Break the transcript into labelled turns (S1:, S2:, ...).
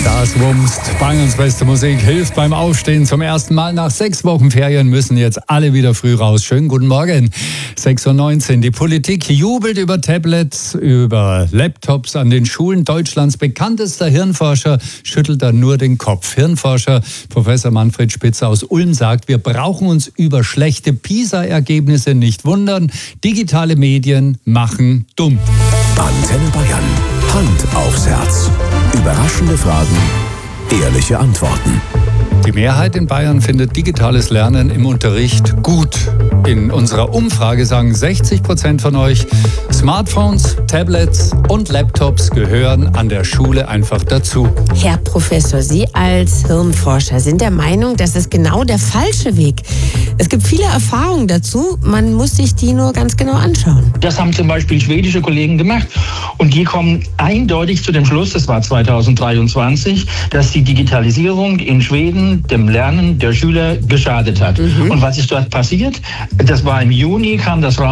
S1: Das wumst. Bayerns beste Musik hilft beim Aufstehen. Zum ersten Mal nach 6 Wochen Ferien müssen jetzt alle wieder früh raus. Schönen guten Morgen. 6:19 Uhr. Die Politik jubelt über Tablets, über Laptops an den Schulen. Deutschlands bekanntester Hirnforscher schüttelt da nur den Kopf. Hirnforscher Professor Manfred Spitzer aus Ulm sagt, wir brauchen uns über schlechte PISA-Ergebnisse nicht wundern. Digitale Medien machen dumm.
S2: Antenne Bayern. Hand aufs Herz. Überraschende Fragen, ehrliche Antworten.
S1: Die Mehrheit in Bayern findet digitales Lernen im Unterricht gut. In unserer Umfrage sagen 60% von euch, Smartphones, Tablets und Laptops gehören an der Schule einfach dazu.
S3: Herr Professor, Sie als Hirnforscher sind der Meinung, das ist genau der falsche Weg. Es gibt viele Erfahrungen dazu, man muss sich die nur ganz genau anschauen.
S4: Das haben zum Beispiel schwedische Kollegen gemacht und die kommen eindeutig zu dem Schluss, das war 2023, dass die Digitalisierung in Schweden dem Lernen der Schüler geschadet hat. Und was ist dort passiert? Das war im Juni, kam das raus.